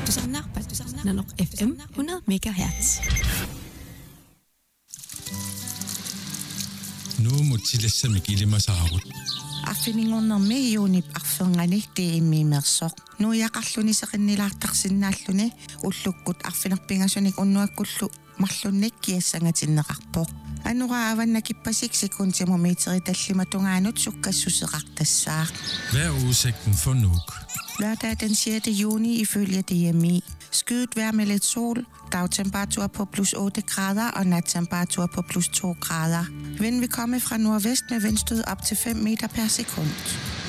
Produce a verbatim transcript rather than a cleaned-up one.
Pastusarnaq, Pastusarnaq, F M hundrede megahertz. Nu mutilassami ilimasaagut. Affiningornermi iunip arferngani tiimmiimersoq. Nu yaqarluni seqinnilaartarsinnaalluni ullukkut arfinerpingasunik unnuakkullu marlunnik kiassangatinneqarpoq. Anura avannakippasik sekuntimu meteri tallimatungaanut sukkassuseqartassaaq. Hvad er udsigten for Nuuk? Lørdag den sjette juni ifølge D M I. Skyet vejr med lidt sol, dagtemperatur på plus otte grader og nattemperatur på plus to grader. Vind vil komme fra nordvest med vindstød op til fem meter per sekund.